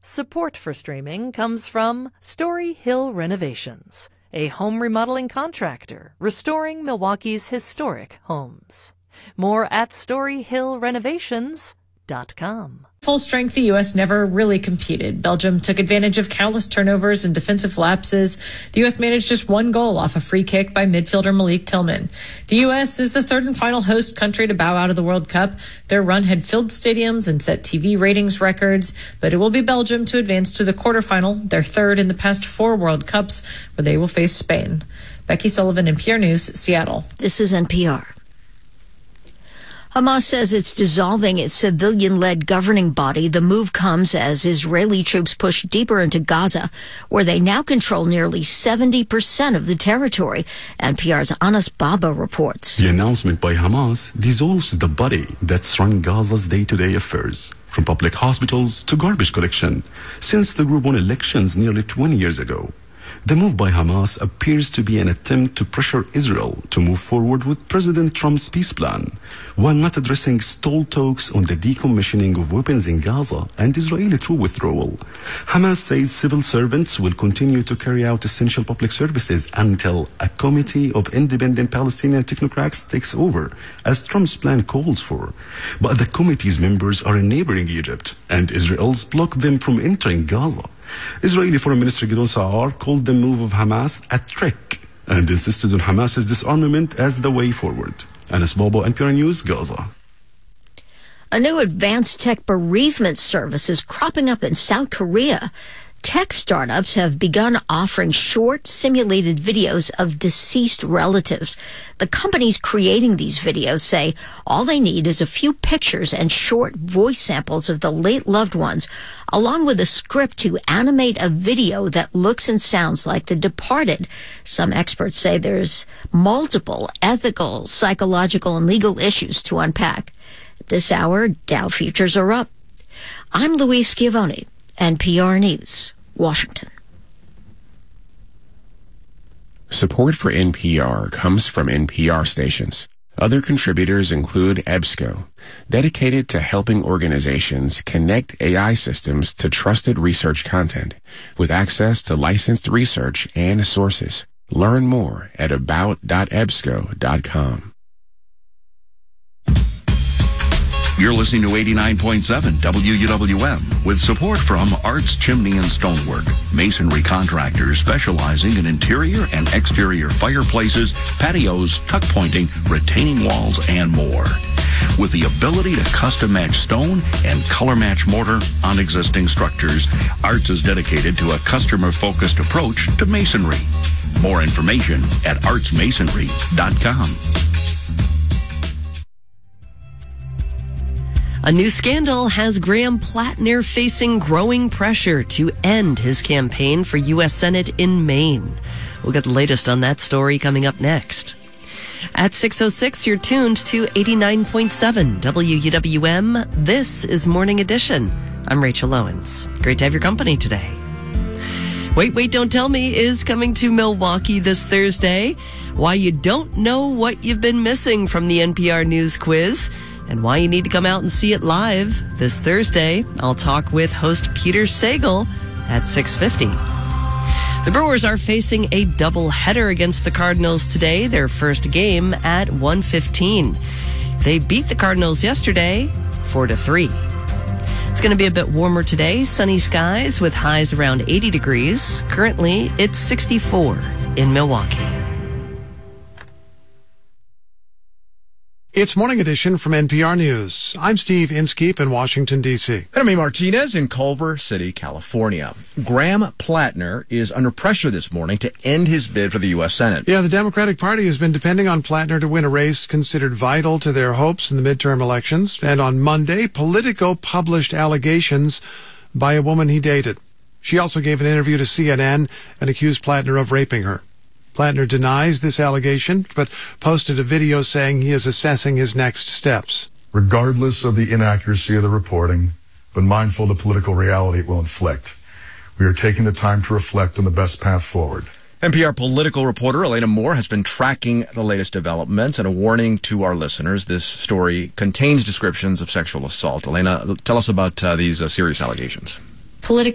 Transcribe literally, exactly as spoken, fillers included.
Support for streaming comes from Story Hill Renovations, a home remodeling contractor restoring Milwaukee's historic homes. More at story hill renovations dot com. Full strength, the U S never really competed. Belgium took advantage of countless turnovers and defensive lapses. The U S managed just one goal off a free kick by midfielder Malik Tillman. The U S is the third and final host country to bow out of the World Cup. Their run had filled stadiums and set T V ratings records, but it will be Belgium to advance to the quarterfinal, their third in the past four World Cups, where they will face Spain. Becky Sullivan, N P R News, Seattle. This is N P R. Hamas says it's dissolving its civilian-led governing body. The move comes as Israeli troops push deeper into Gaza, where they now control nearly seventy percent of the territory. N P R's Anas Baba reports. The announcement by Hamas dissolves the body that's run Gaza's day-to-day affairs, from public hospitals to garbage collection, since the group won elections nearly twenty years ago. The move by Hamas appears to be an attempt to pressure Israel to move forward with President Trump's peace plan, while not addressing stalled talks on the decommissioning of weapons in Gaza and Israeli troop withdrawal. Hamas says civil servants will continue to carry out essential public services until a committee of independent Palestinian technocrats takes over, as Trump's plan calls for. But the committee's members are in neighboring Egypt, and Israel's blocked them from entering Gaza. Israeli Foreign Minister Gideon Sa'ar called the move of Hamas a trick and insisted on Hamas's disarmament as the way forward. Anas Bobo, N P R News, Gaza. A new advanced tech bereavement service is cropping up in South Korea. Tech startups have begun offering short, simulated videos of deceased relatives. The companies creating these videos say all they need is a few pictures and short voice samples of the late loved ones, along with a script to animate a video that looks and sounds like The Departed. Some experts say there's multiple ethical, psychological, and legal issues to unpack. This hour, Dow futures are up. I'm Louise Schiavone, N P R News, Washington. Support for N P R comes from N P R stations. Other contributors include EBSCO, dedicated to helping organizations connect A I systems to trusted research content with access to licensed research and sources. Learn more at about dot ebsco dot com. You're listening to eighty-nine point seven W U W M with support from Arts Chimney and Stonework, masonry contractors specializing in interior and exterior fireplaces, patios, tuck pointing, retaining walls, and more. With the ability to custom match stone and color match mortar on existing structures, Arts is dedicated to a customer-focused approach to masonry. More information at arts masonry dot com. A new scandal has Graham Plattner facing growing pressure to end his campaign for U S Senate in Maine. We'll get the latest on that story coming up next. At six oh six, you're tuned to eighty-nine point seven W U W M. This is Morning Edition. I'm Rachel Owens. Great to have your company today. Wait, Wait, Don't Tell Me is coming to Milwaukee this Thursday. Why you don't know what you've been missing from the N P R News Quiz, and why you need to come out and see it live this Thursday. I'll talk with host Peter Sagal at six fifty. The Brewers are facing a doubleheader against the Cardinals today, their first game at one fifteen. They beat the Cardinals yesterday four to three. It's going to be a bit warmer today, sunny skies with highs around eighty degrees. Currently, it's sixty-four in Milwaukee. It's Morning Edition from N P R News. I'm Steve Inskeep in Washington, D C. And I'm Amy Martinez in Culver City, California. Graham Plattner is under pressure this morning to end his bid for the U S Senate. Yeah, the Democratic Party has been depending on Plattner to win a race considered vital to their hopes in the midterm elections. And on Monday, Politico published allegations by a woman he dated. She also gave an interview to C N N and accused Plattner of raping her. Plattner denies this allegation, but posted a video saying he is assessing his next steps. Regardless of the inaccuracy of the reporting, but mindful of the political reality it will inflict, we are taking the time to reflect on the best path forward. N P R political reporter Elena Moore has been tracking the latest developments, and a warning to our listeners, this story contains descriptions of sexual assault. Elena, tell us about uh, these uh, serious allegations. Politico